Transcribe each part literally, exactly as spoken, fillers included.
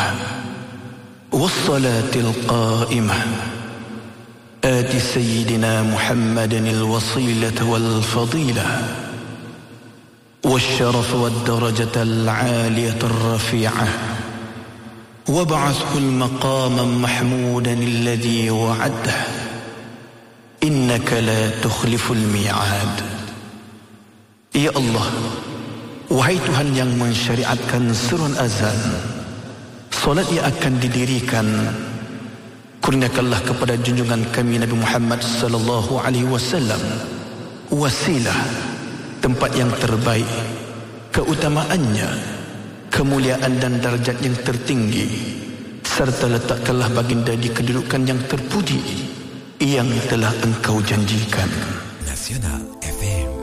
والصلاة القائمة آت سيدنا محمد الوصيلة والفضيلة والشرف والدرجة العالية الرفيعة وابعثه المقاما محمودا الذي وعده إنك لا تخلف الميعاد. Ya Allah, wahai Tuhan yang mensyariatkan surun azan, solat yang akan didirikan, kurniakanlah kepada junjungan kami Nabi Muhammad sallallahu alaihi wasallam wasilah, tempat yang terbaik, keutamaannya, kemuliaan dan darjat yang tertinggi, serta letakkanlah baginda di kedudukan yang terpuji yang telah engkau janjikan. Nasional F M.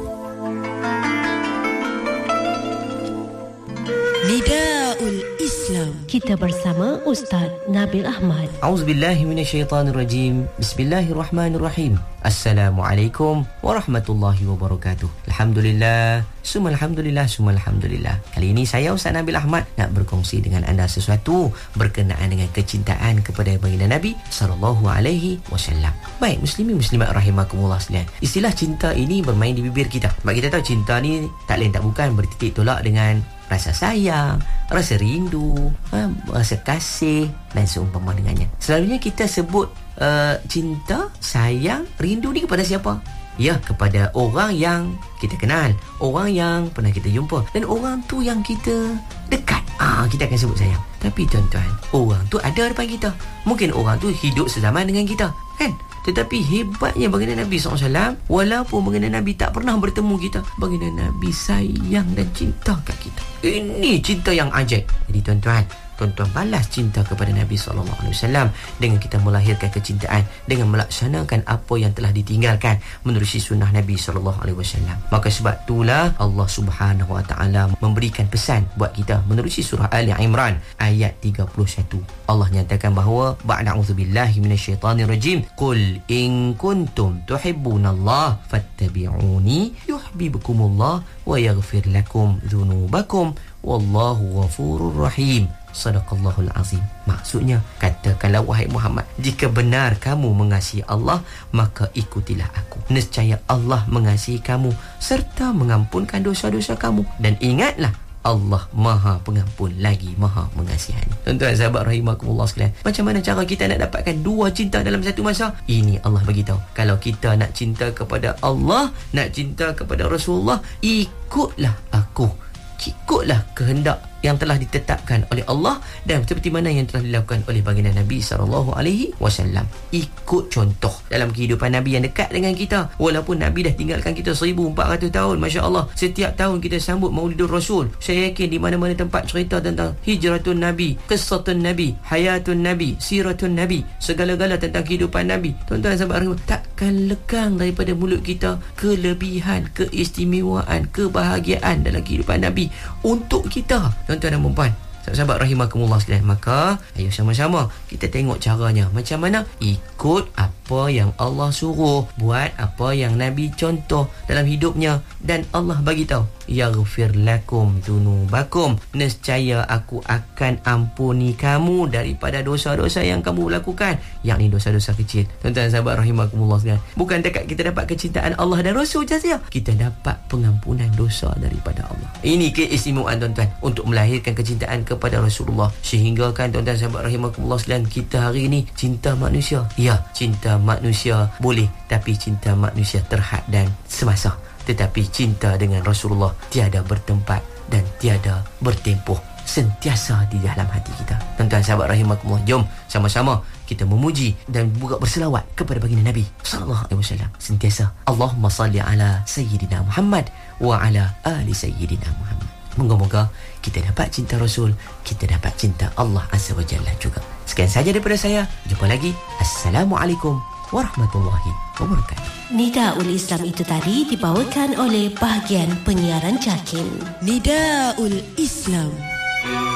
Nidaul Islam. Kita bersama Ustaz Nabil Ahmad. A'udzubillahi minasyaitanirrajim. Bismillahirrahmanirrahim. Assalamualaikum warahmatullahi wabarakatuh. Alhamdulillah, summa alhamdulillah, summa alhamdulillah. Kali ini saya Ustaz Nabil Ahmad nak berkongsi dengan anda sesuatu berkenaan dengan kecintaan kepada baginda Nabi sallallahu alaihi wasallam. Baik, muslimin muslimat rahimakumullah sekalian. Istilah cinta ini bermain di bibir kita. Sebab kita tahu cinta ni tak lain tak bukan bertitik tolak dengan rasa sayang, rasa rindu, ha, rasa kasih dan seumpama dengannya. Selalunya kita sebut uh, cinta, sayang, rindu ni kepada siapa? Ya, kepada orang yang kita kenal, orang yang pernah kita jumpa, dan orang tu yang kita dekat. Ah, kita akan sebut sayang. Tapi tuan-tuan, orang tu ada depan kita. Mungkin orang tu hidup sezaman dengan kita, kan? Tetapi hebatnya baginda Nabi sallallahu alaihi wasallam, walaupun baginda Nabi tak pernah bertemu kita, baginda Nabi sayang dan cinta kat kita. Ini cinta yang ajaib. Jadi tuan-tuan, tuan-tuan balas cinta kepada Nabi sallallahu alaihi wasallam dengan kita melahirkan kecintaan, dengan melaksanakan apa yang telah ditinggalkan, menerusi sunnah Nabi sallallahu alaihi wasallam. Maka sebab itulah Allah Subhanahu wa taala memberikan pesan buat kita menerusi surah Ali Imran ayat tiga puluh satu. Allah nyatakan bahawa ba'da a'udzubillahi minasyaitanirrajim, qul in kuntum tuhibbunallaha fattabi'uni yuhibbukumullah wa yaghfir lakum dzunubakum wallahu ghafurur rahim. Sadaqallahul azim. Maksudnya, katakanlah wahai Muhammad, jika benar kamu mengasihi Allah, maka ikutilah aku. Nescaya Allah mengasihi kamu serta mengampunkan dosa-dosa kamu. Dan ingatlah, Allah Maha Pengampun lagi Maha Mengasihani. Tuan-tuan sahabat rahimakumullah sekalian, macam mana cara kita nak dapatkan dua cinta dalam satu masa? Ini Allah beritahu. Kalau kita nak cinta kepada Allah, nak cinta kepada Rasulullah, ikutlah aku, ikutlah kehendak yang telah ditetapkan oleh Allah dan seperti mana yang telah dilakukan oleh baginda Nabi sallallahu alaihi wasallam. Ikut contoh dalam kehidupan Nabi yang dekat dengan kita. Walaupun Nabi dah tinggalkan kita seribu empat ratus tahun, masya-Allah, setiap tahun kita sambut Maulidur Rasul. Saya yakin di mana-mana tempat cerita tentang hijratun Nabi, qissatun Nabi, hayatun Nabi, siratun Nabi, segala-gala tentang kehidupan Nabi. Tuan-tuan sahabat rahimah, takkan lekang daripada mulut kita kelebihan, keistimewaan, kebahagiaan dalam kehidupan Nabi untuk kita. Tuan-tuan dan puan-puan, sahabat rahimakumullah sekalian, maka ayo sama-sama kita tengok caranya macam mana. Ikut apa yang Allah suruh, buat apa yang Nabi contoh dalam hidupnya, dan Allah bagi tahu, yaghfir lakum dzunubakum, nescaya aku akan ampuni kamu daripada dosa-dosa yang kamu lakukan, yakni dosa-dosa kecil. Tuan-tuan sahabat rahimakumullah sekalian, bukan dekat kita dapat kecintaan Allah dan Rasul saja, kita dapat pengampunan dosa daripada Allah. Ini keistimewaan tuan-tuan untuk melahirkan kecintaan kepada Rasulullah. Sehingga kan tuan-tuan sahabat rahimakumullah sekalian, kita hari ini cinta manusia. Ya, cinta manusia boleh, tapi cinta manusia terhad dan semasa. Tetapi cinta dengan Rasulullah tiada bertempat dan tiada bertempoh, sentiasa di dalam hati kita. Tuan-tuan sahabat rahimakumullah, jom sama-sama kita memuji dan juga berselawat kepada baginda Nabi sallallahu alaihi wasallam sentiasa. Allahumma salli ala sayyidina Muhammad wa ala ali sayyidina Muhammad. Moga-moga kita dapat cinta Rasul, kita dapat cinta Allah Azza wa Jalla juga. Sekian saja daripada saya. Jumpa lagi. Assalamualaikum warahmatullahi wabarakatuh. Nidaul Islam itu tadi dibawakan oleh bahagian penyiaran Jakin. Nidaul Islam.